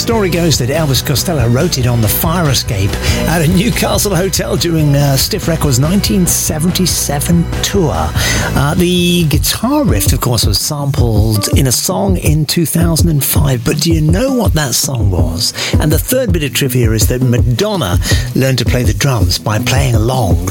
Story goes that Elvis Costello wrote it on the fire escape at a Newcastle hotel during Stiff Records' 1977 tour. The guitar riff, of course, was sampled in a song in 2005, but do you know what that song was? And the third bit of trivia is that Madonna learned to play the drums by playing along